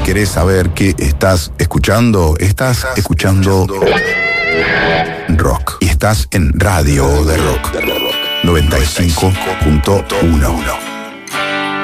¿Querés saber qué estás escuchando? Estás escuchando rock. Y estás en Radio de Rock 95.1.